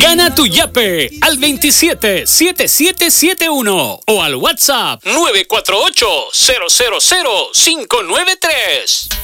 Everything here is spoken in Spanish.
Gana tu yape al 277771 o al WhatsApp 948 000 593.